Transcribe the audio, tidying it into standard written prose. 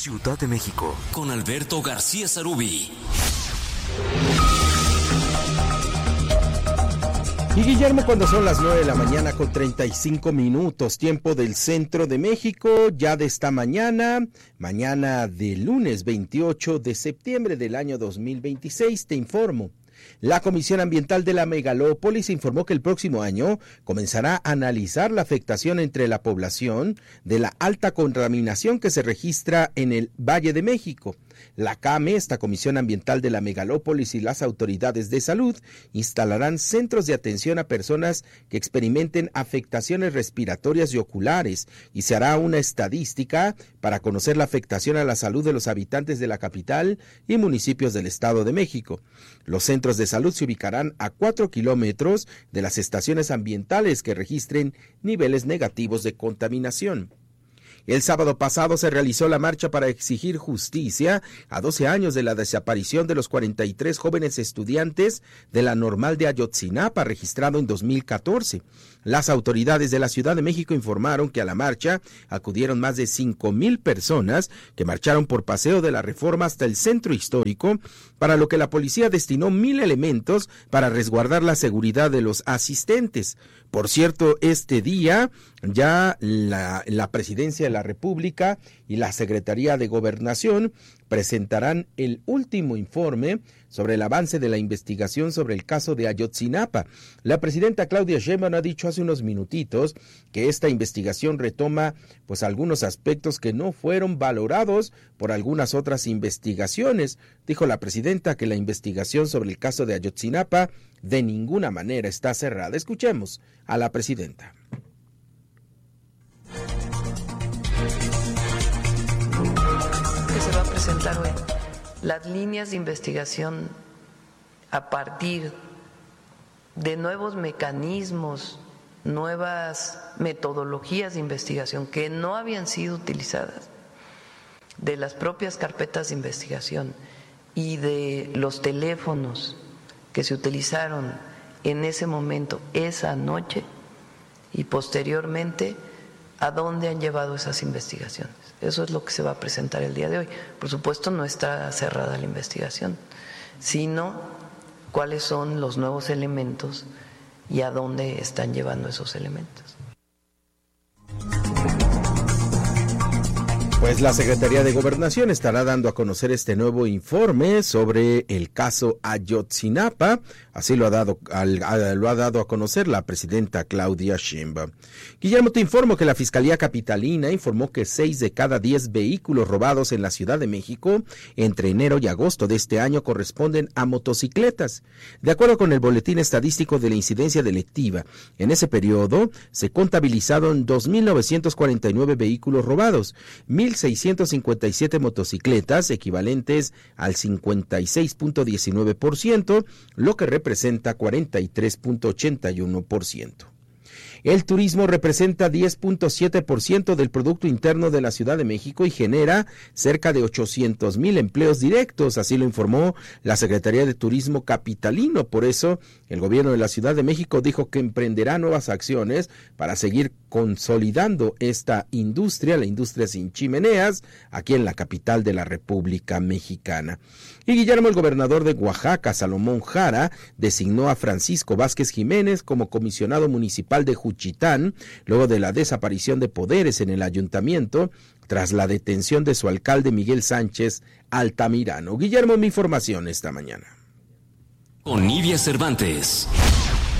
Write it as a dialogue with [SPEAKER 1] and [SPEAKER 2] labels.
[SPEAKER 1] Ciudad de México,
[SPEAKER 2] con Alberto García Sarubí.
[SPEAKER 3] Y Guillermo, cuando son las 9 de la mañana con 35 minutos, tiempo del centro de México, ya de esta mañana de lunes 28 de septiembre del año 2026, te informo. La Comisión Ambiental de la Megalópolis informó que el próximo año comenzará a analizar la afectación entre la población de la alta contaminación que se registra en el Valle de México. La CAME, esta Comisión Ambiental de la Megalópolis, y las autoridades de salud instalarán centros de atención a personas que experimenten afectaciones respiratorias y oculares, y se hará una estadística para conocer la afectación a la salud de los habitantes de la capital y municipios del Estado de México. Los centros de salud se ubicarán a 4 kilómetros de las estaciones ambientales que registren niveles negativos de contaminación. El sábado pasado se realizó la marcha para exigir justicia a 12 años de la desaparición de los 43 jóvenes estudiantes de la Normal de Ayotzinapa, registrado en 2014. Las autoridades de la Ciudad de México informaron que a la marcha acudieron más de 5,000 personas que marcharon por Paseo de la Reforma hasta el centro histórico, para lo que la policía destinó 1,000 elementos para resguardar la seguridad de los asistentes. Por cierto, este día ya la Presidencia de la República y la Secretaría de Gobernación presentarán el último informe sobre el avance de la investigación sobre el caso de Ayotzinapa. La presidenta Claudia Sheinbaum ha dicho hace unos minutitos que esta investigación retoma algunos aspectos que no fueron valorados por algunas otras investigaciones. Dijo la presidenta que la investigación sobre el caso de Ayotzinapa de ninguna manera está cerrada. Escuchemos a la presidenta.
[SPEAKER 4] Que se va a presentar hoy las líneas de investigación a partir de nuevos mecanismos, nuevas metodologías de investigación que no habían sido utilizadas, de las propias carpetas de investigación y de los teléfonos que se utilizaron en ese momento, esa noche, y posteriormente a dónde han llevado esas investigaciones. Eso es lo que se va a presentar el día de hoy. Por supuesto, no está cerrada la investigación, sino cuáles son los nuevos elementos y a dónde están llevando esos elementos.
[SPEAKER 3] Pues la Secretaría de Gobernación estará dando a conocer este nuevo informe sobre el caso Ayotzinapa. Así lo ha dado a conocer la presidenta Claudia Sheinbaum. Guillermo, te informo que la Fiscalía Capitalina informó que 6 de cada 10 vehículos robados en la Ciudad de México entre enero y agosto de este año corresponden a motocicletas. De acuerdo con el Boletín Estadístico de la Incidencia Delictiva, en ese periodo se contabilizaron 2,949 vehículos robados, 1,657 motocicletas, equivalentes al 56.19%, lo que representa 43.81%. El turismo representa 10.7% del Producto Interno de la Ciudad de México y genera cerca de 800,000 empleos directos, así lo informó la Secretaría de Turismo Capitalino. Por eso, el gobierno de la Ciudad de México dijo que emprenderá nuevas acciones para seguir consolidando esta industria, la industria sin chimeneas, aquí en la capital de la República Mexicana. Y Guillermo, el gobernador de Oaxaca, Salomón Jara, designó a Francisco Vázquez Jiménez como comisionado municipal de Juchitán, luego de la desaparición de poderes en el ayuntamiento, tras la detención de su alcalde Miguel Sánchez Altamirano. Guillermo, mi información esta mañana.
[SPEAKER 2] Con Nidia Cervantes.